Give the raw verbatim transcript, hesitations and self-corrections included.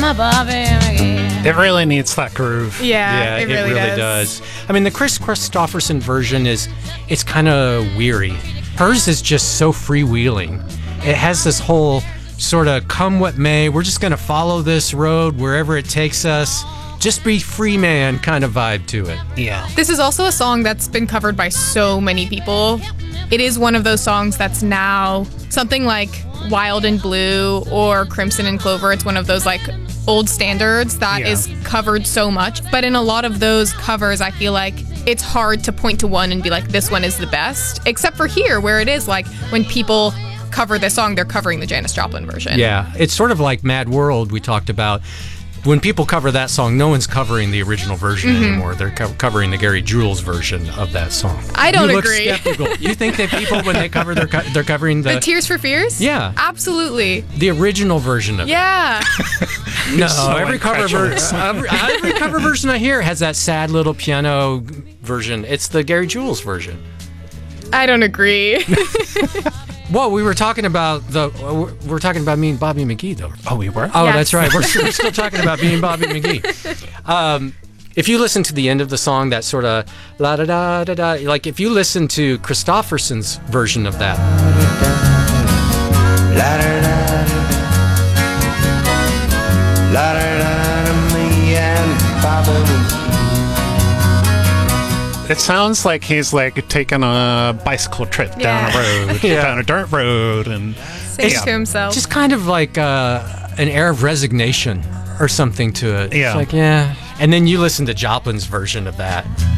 my Bobby McGee. It really needs that groove. Yeah, Yeah, it really, does. I mean, the Chris Christopherson version is, it's kind of weary. Hers is just so freewheeling. It has this whole sort of come what may, we're just going to follow this road wherever it takes us. Just be free man kind of vibe to it. Yeah. This is also a song that's been covered by so many people. It is one of those songs that's now something like Wild and Blue or Crimson and Clover. It's one of those like old standards that Yeah. is covered so much. But in a lot of those covers, I feel like it's hard to point to one and be like, this one is the best. Except for here, where it is like when people cover this song, they're covering the Janis Joplin version. Yeah, it's sort of like Mad World we talked about. When people cover that song, no one's covering the original version Mm-hmm. anymore. They're co- covering the Gary Jules version of that song. I don't you agree. Look skeptical. You think that people, when they cover, they're, co- they're covering the The Tears for Fears? Yeah. Absolutely. the original version of Yeah. it. No, so every cover incredulous. version, every, every cover version I hear has that sad little piano version. It's the Gary Jules version. I don't agree. Well, we were talking about the we we're talking about me and Bobby McGee though. Oh, we were? Oh, Yes. that's right. We're, we're still talking about me and Bobby McGee. Um, if you listen to the end of the song, that sort of la da da da da, like if you listen to Christopherson's version of that, La da da da la da da me and Bobby. It sounds like he's like taking a bicycle trip down Yeah. a road, Yeah. down a dirt road, and Sings Yeah. to himself. just kind of like uh, an air of resignation or something to it. Yeah. It's like, yeah. And then you listen to Joplin's version of that.